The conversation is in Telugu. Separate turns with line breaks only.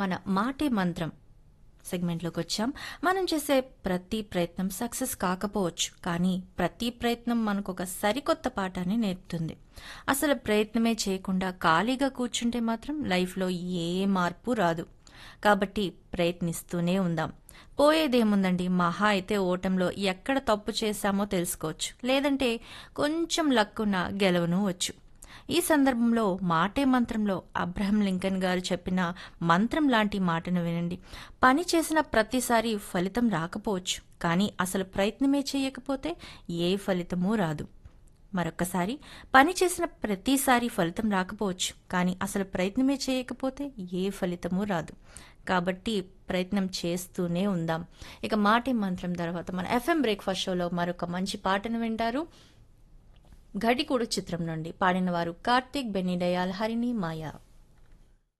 మన మాటే మంత్రం సెగ్మెంట్లోకి వచ్చాం. మనం చేసే ప్రతి ప్రయత్నం సక్సెస్ కాకపోవచ్చు, కానీ ప్రతి ప్రయత్నం మనకు ఒక సరికొత్త పాఠాన్ని నేర్పుతుంది. అసలు ప్రయత్నమే చేయకుండా ఖాళీగా కూర్చుంటే మాత్రం లైఫ్లో ఏ మార్పు రాదు. కాబట్టి ప్రయత్నిస్తూనే ఉందాం. పోయేదేముందండి, మహా అయితే ఓటంలో ఎక్కడ తప్పు చేశామో తెలుసుకోవచ్చు, లేదంటే కొంచెం లక్కున గెలవను వచ్చు. ఈ సందర్భంలో మాటే మంత్రంలో అబ్రహం లింకన్ గారు చెప్పిన మంత్రం లాంటి మాటను వినండి. పని చేసిన ప్రతిసారి ఫలితం రాకపోవచ్చు, కానీ అసలు ప్రయత్నమే చేయకపోతే ఏ ఫలితమూ రాదు. మరొక్కసారి, పని చేసిన ప్రతిసారి ఫలితం రాకపోవచ్చు, కానీ అసలు ప్రయత్నమే చేయకపోతే ఏ ఫలితమూ రాదు. కాబట్టి ప్రయత్నం చేస్తూనే ఉందాం. ఇక మాటే మంత్రం తర్వాత మన ఎఫ్ఎం బ్రేక్ఫాస్ట్ షోలో మరొక మంచి పాటను వింటారు. ఘటికూడు చిత్రం నుండి పాడినవారు కార్తీక్, బెన్నీ డయాల్, హరిణి, మాయా.